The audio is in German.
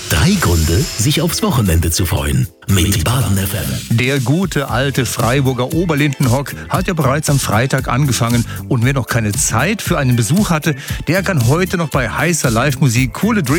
3 Gründe, sich aufs Wochenende zu freuen. Mit Baden FM. Der gute alte Freiburger Oberlindenhock hat ja bereits am Freitag angefangen. Und wer noch keine Zeit für einen Besuch hatte, der kann heute noch bei heißer Live-Musik coole Drinks